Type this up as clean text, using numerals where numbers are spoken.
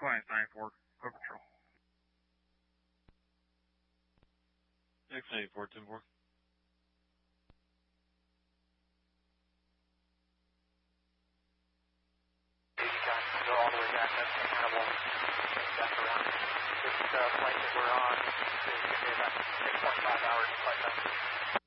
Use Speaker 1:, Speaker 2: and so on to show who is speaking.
Speaker 1: X94, Go Patrol.
Speaker 2: X94, 10-4.
Speaker 3: Go all the way back up to Hannibal, back around. This flight that we're on is going to be about 6.5 hours flight time.